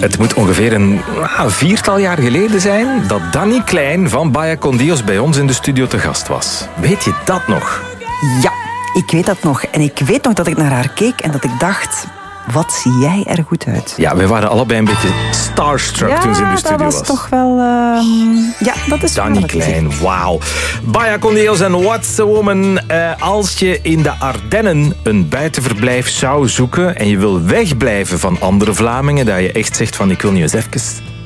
Het moet ongeveer een 4-tal jaar geleden zijn dat Danny Klein van Baia Con Dios bij ons in de studio te gast was. Weet je dat nog? Ja, ik weet dat nog. En ik weet nog dat ik naar haar keek en dat ik dacht... Wat zie jij er goed uit? Ja, we waren allebei een beetje starstruck toen ze in de studio was. Ja, dat was toch wel... Ja, dat is Danny Klein, wauw. Baia Con Dios en What's a Woman. Als je in de Ardennen een buitenverblijf zou zoeken en je wil wegblijven van andere Vlamingen, dat je echt zegt van ik wil nu eens even...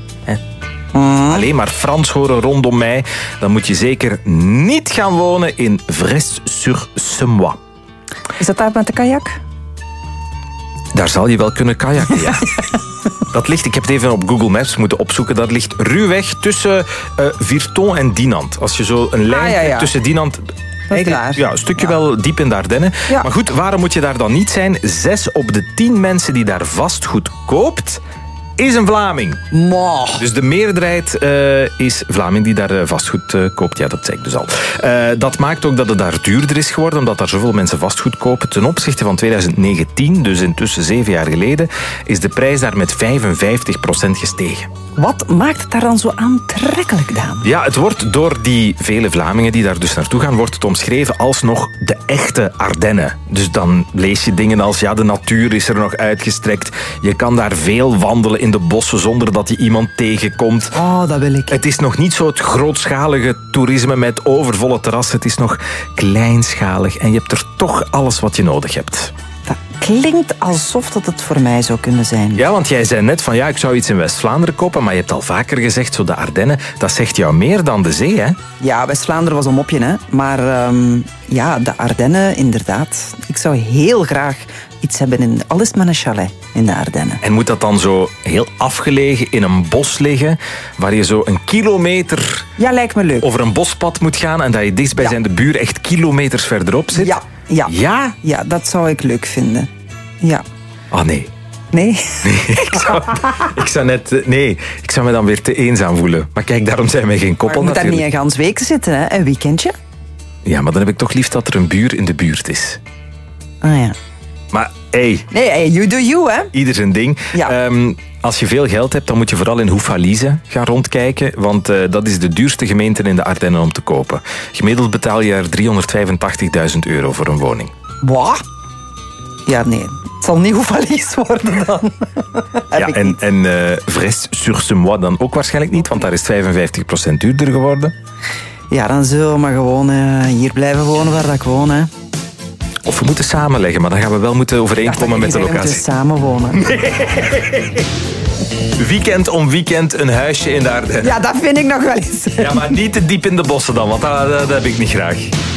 alleen maar Frans horen rondom mij, dan moet je zeker niet gaan wonen in Vresse-sur-Semois. Is dat daar met de kajak? Daar zal je wel kunnen kajakken, ja. Dat ligt, ik heb het even op Google Maps moeten opzoeken, dat ligt ruwweg tussen Virton en Dinant. Als je zo een lijn hebt tussen Dinant... Eigenlijk, een stukje wel diep in de Ardennen. Ja. Maar goed, waarom moet je daar dan niet zijn? 6 op de 10 mensen die daar vastgoed koopt... is een Vlaming. Wow. Dus de meerderheid is Vlaming die daar vastgoed koopt. Ja, dat zei ik dus al. Dat maakt ook dat het daar duurder is geworden, omdat daar zoveel mensen vastgoed kopen. Ten opzichte van 2019, dus intussen 7 jaar geleden, is de prijs daar met 55% gestegen. Wat maakt het daar dan zo aantrekkelijk, Daan? Ja, het wordt door die vele Vlamingen die daar dus naartoe gaan, wordt het omschreven als nog de echte Ardennen. Dus dan lees je dingen als, ja, de natuur is er nog uitgestrekt. Je kan daar veel wandelen in de bossen zonder dat je iemand tegenkomt. Oh, dat wil ik. Het is nog niet zo het grootschalige toerisme met overvolle terrassen. Het is nog kleinschalig en je hebt er toch alles wat je nodig hebt. Dat klinkt alsof dat het voor mij zou kunnen zijn. Ja, want jij zei net van ja, ik zou iets in West-Vlaanderen kopen, maar je hebt al vaker gezegd, zo de Ardennen, dat zegt jou meer dan de zee, hè? Ja, West-Vlaanderen was een mopje, hè. Maar de Ardennen, inderdaad. Ik zou heel graag iets hebben, al is het maar een chalet in de Ardennen. En moet dat dan zo heel afgelegen in een bos liggen, waar je zo een kilometer lijkt me leuk. Over een bospad moet gaan en dat je dichtstbijzijnde buur echt kilometers verderop zit? Ja, dat zou ik leuk vinden. Ja. Ah, nee. Nee? Ik zou me dan weer te eenzaam voelen. Maar kijk, daarom zijn wij geen koppel. Maar je moet daar niet een gans week zitten, hè? Een weekendje. Ja, maar dan heb ik toch liefst dat er een buur in de buurt is. Ah ja. Maar hey. Nee, you do you, hè? Ieder zijn ding. Ja. Als je veel geld hebt, dan moet je vooral in Houffalize gaan rondkijken. Want dat is de duurste gemeente in de Ardennen om te kopen. Gemiddeld betaal je er €385.000 voor een woning. Wat? Ja, nee. Het zal niet Houffalize worden dan. Ja, en Vresse-sur-Semois dan ook waarschijnlijk niet, want daar is 55% duurder geworden. Ja, dan zullen we maar gewoon hier blijven wonen waar ik woon, hè. Of we moeten samenleggen, maar dan gaan we wel moeten overeenkomen met de locatie. We moeten samen wonen. Nee. Weekend om weekend een huisje in de Ardennen. Ja, dat vind ik nog wel eens. Ja, maar niet te diep in de bossen dan, want dat heb ik niet graag.